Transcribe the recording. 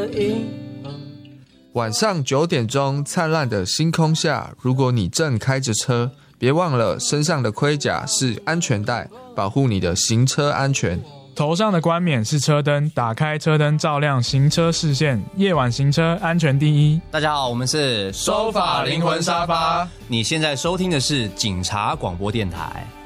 影。 晚上9点钟，灿烂的星空下，如果你正开着车，别忘了身上的盔甲是安全带，保护你的行车安全。 头上的冠冕是车灯，打开车灯照亮行车视线，夜晚行车安全第一。 大家好，我们是收法灵魂沙发。 你现在收听的是警察广播电台。